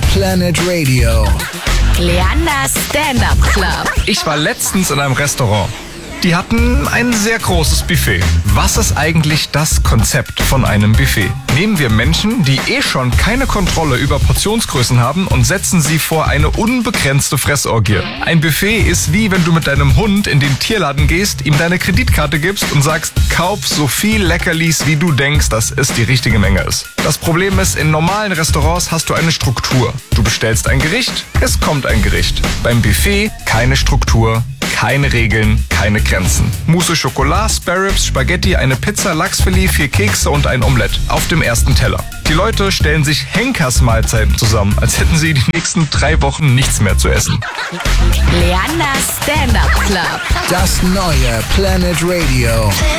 Planet Radio. Leanders Stand-Up Club. Ich war letztens in einem Restaurant. Die hatten ein sehr großes Buffet. Was ist eigentlich das Konzept von einem Buffet? Nehmen wir Menschen, die schon keine Kontrolle über Portionsgrößen haben und setzen sie vor eine unbegrenzte Fressorgie. Ein Buffet ist wie wenn du mit deinem Hund in den Tierladen gehst, ihm deine Kreditkarte gibst und sagst, kauf so viel Leckerlis, wie du denkst, dass es die richtige Menge ist. Das Problem ist, in normalen Restaurants hast du eine Struktur. Du bestellst ein Gericht, es kommt ein Gericht. Beim Buffet keine Struktur. Keine Regeln, keine Grenzen. Mousse Schokolade, Sparrows, Spaghetti, eine Pizza, Lachsfilet, 4 Kekse und ein Omelett auf dem ersten Teller. Die Leute stellen sich Henkersmahlzeiten zusammen, als hätten sie die nächsten 3 Wochen nichts mehr zu essen. Leanders Stand-Up Club. Das neue Planet Radio.